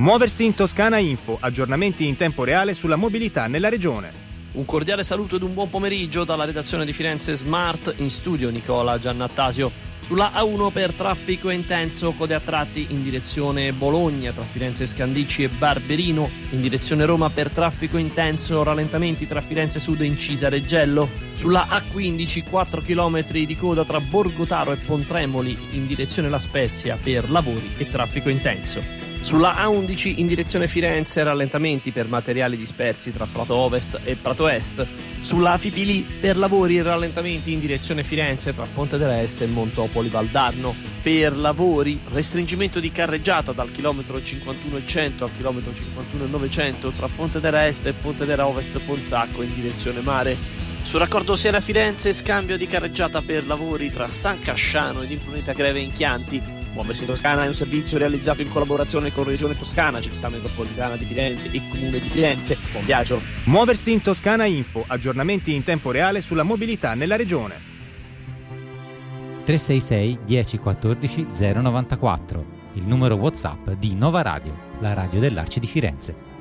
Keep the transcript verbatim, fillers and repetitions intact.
Muoversi in Toscana Info, aggiornamenti in tempo reale sulla mobilità nella regione. Un cordiale saluto ed un buon pomeriggio dalla redazione di Firenze Smart, in studio Nicola Giannattasio. Sulla A uno per traffico intenso, code a tratti in direzione Bologna tra Firenze Scandicci e Barberino, in direzione Roma per traffico intenso, rallentamenti tra Firenze Sud e Incisa Reggello. Sulla A quindici quattro chilometri di coda tra Borgotaro e Pontremoli in direzione La Spezia per lavori e traffico intenso. Sulla A undici in direzione Firenze, rallentamenti per materiali dispersi tra Prato Ovest e Prato Est. Sulla A Fipili per lavori e rallentamenti in direzione Firenze tra Ponte dell'Est e Montopoli Valdarno. Per lavori, restringimento di carreggiata dal chilometro cinquantuno e cento al chilometro cinquantuno e novecento tra Ponte dell'Est e Ponte della Ovest Ponsacco in direzione mare. Sul raccordo Siena-Firenze, scambio di carreggiata per lavori tra San Casciano ed Impruneta Greve in Chianti. Muoversi in Toscana è un servizio realizzato in collaborazione con Regione Toscana, Città Metropolitana di Firenze e Comune di Firenze. Buon viaggio! Muoversi in Toscana Info, aggiornamenti in tempo reale sulla mobilità nella regione. tre sei sei dieci quattordici zero novantaquattro, il numero WhatsApp di Nova Radio, la radio dell'Arci di Firenze.